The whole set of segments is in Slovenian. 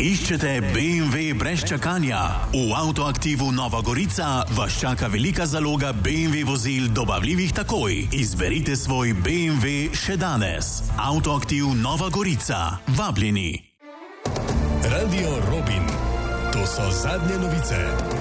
Iščete BMW brez čakanja? V Avtoaktivu Nova Gorica vas čaka velika zaloga BMW vozil dobavljivih takoj. Izberite svoj BMW še danes. Avtoaktiv Nova Gorica. Vabljeni. Radio Robin. To so zadnje novice.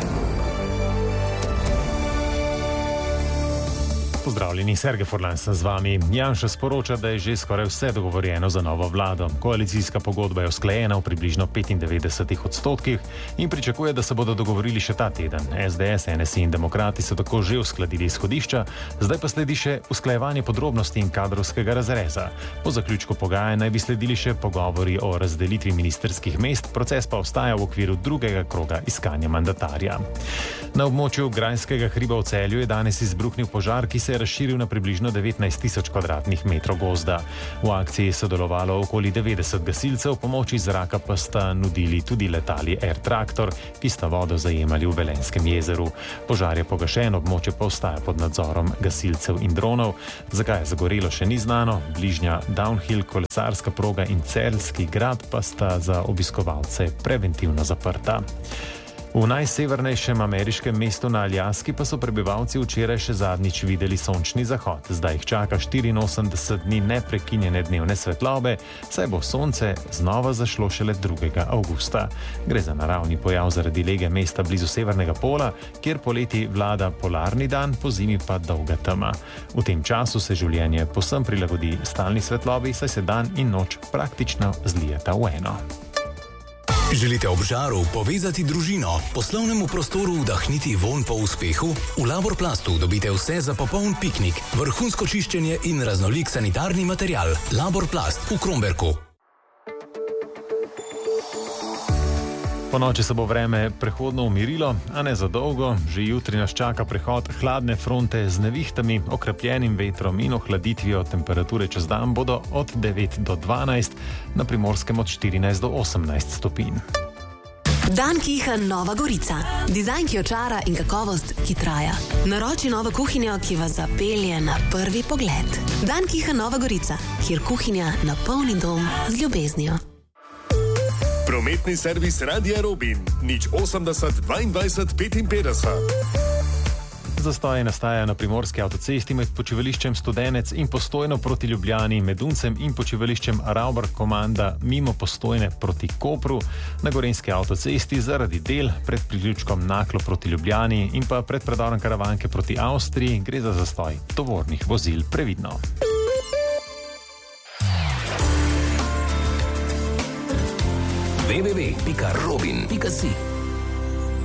Pozdravljeni, Sergej Furlan sem z vami. Janša sporoča, da je že skoraj vse dogovorjeno za novo vlado. Koalicijska pogodba je usklajena v približno 95% in pričakuje, da se bodo dogovorili še ta teden. SDS, NSI in Demokrati so tako že uskladili izhodišča, zdaj pa sledi še usklajevanje podrobnosti in kadrovskega razreza. Po zaključku pogajanj naj bi sledili še pogovori o razdelitvi ministerskih mest, proces pa ostaja v okviru drugega kroga iskanja mandatarja. Na območju Grajskega hriba v Celju je danes izbruhnil požar, ki se je razširil na približno 19.000 kvadratnih metrov gozda. V akciji je sodelovalo okoli 90 gasilcev, pomoč iz zraka pa sta nudili tudi letali Air Traktor, ki sta vodo zajemali v Velenjskem jezeru. Požar je pogašen, območje pa ostaja pod nadzorom gasilcev in dronov. Zakaj je zagorelo, še ni znano. Bližnja downhill kolesarska proga in Celjski grad pa sta za obiskovalce preventivno zaprta. V najsevernejšem ameriškem mestu na Aljaski pa so prebivalci včeraj še zadnjič videli sončni zahod. Zdaj jih čaka 84 dni neprekinjene dnevne svetlobe, saj bo sonce znova zašlo šele 2. avgusta. Gre za naravni pojav zaradi lege mesta blizu severnega pola, kjer poleti vlada polarni dan, pozimi pa dolga tema. V tem času se življenje povsem prilagodi stalni svetlobi, saj se dan in noč praktično zlijeta v eno. Želite ob žaru povezati družino, poslovnemu prostoru vdahniti vonj po uspehu? V Laborplastu dobite vse za popoln piknik, vrhunsko čiščenje in raznolik sanitarni material. Laborplast v Kromberku. Po noči se bo vreme prehodno umirilo, a ne za dolgo. Že jutri nas čaka prehod hladne fronte z nevihtami, okrepljenim vetrom in ohladitvijo. Temperature čez dan bodo od 9 do 12, na Primorskem od 14 do 18 stopinj. Dan Kiha Nova Gorica. Dizajn, ki očara in kakovost, ki traja. Naroči novo kuhinjo, ki vas zapelje na prvi pogled. Dan Kiha Nova Gorica, kjer kuhinja napolni dom z ljubeznijo. Prometni servis Radia Robin. 080 22 55. Zastoj nastaja na Primorski avtocesti med počivališčem Studenec in Postojno proti Ljubljani, med Uncem in počivališčem Ravbar komanda mimo Postojne proti Kopru, na Gorenjski avtocesti zaradi del pred priključkom Naklo proti Ljubljani in pa pred predorom Karavanke proti Avstriji. Gre za zastoj tovornih vozil, previdno. www.robin.si